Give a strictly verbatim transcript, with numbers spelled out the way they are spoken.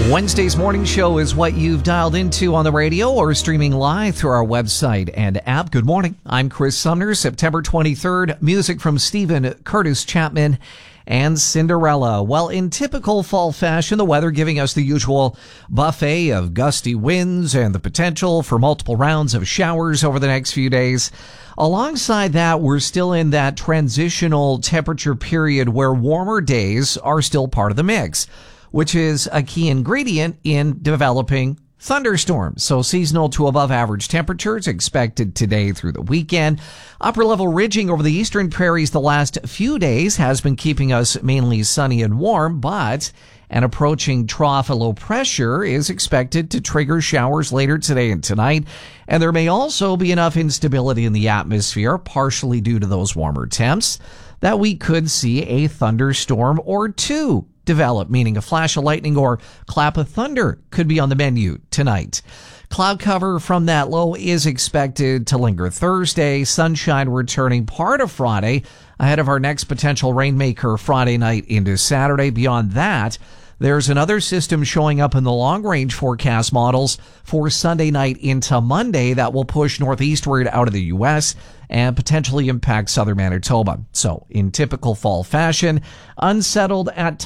Wednesday's morning show is what you've dialed into on the radio or streaming live through our website and app. Good morning. I'm Chris Sumner. September twenty-third. Music from Stephen Curtis Chapman and Cinderella. Well, in typical fall fashion, the weather giving us the usual buffet of gusty winds and the potential for multiple rounds of showers over the next few days. Alongside that, we're still in that transitional temperature period where warmer days are still part of the mix, which is a key ingredient in developing thunderstorms. So seasonal to above average temperatures expected today through the weekend. Upper level ridging over the eastern prairies the last few days has been keeping us mainly sunny and warm, but an approaching trough of low pressure is expected to trigger showers later today and tonight. And there may also be enough instability in the atmosphere, partially due to those warmer temps, that we could see a thunderstorm or two develop, meaning a flash of lightning or clap of thunder could be on the menu tonight. Cloud cover from that low is expected to linger Thursday, sunshine returning part of Friday ahead of our next potential rainmaker Friday night into Saturday. Beyond that, there's another system showing up in the long-range forecast models for Sunday night into Monday that will push northeastward out of the U S and potentially impact southern Manitoba. So, in typical fall fashion, unsettled at